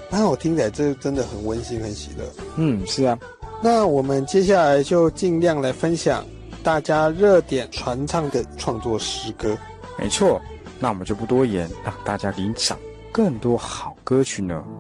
那我听起来这真的很温馨很喜乐。 是啊。 那我们接下来就尽量来分享大家热点传唱的创作诗歌。 没错，那我们就不多言，让大家欣赏更多好歌曲呢。